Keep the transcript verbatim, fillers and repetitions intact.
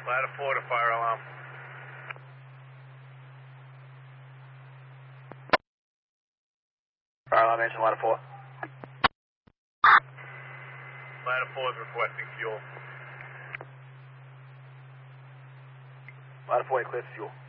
Ladder four to fire alarm. Fire alarm engine, ladder four. Ladder four is requesting fuel. Ladder four, clear for fuel.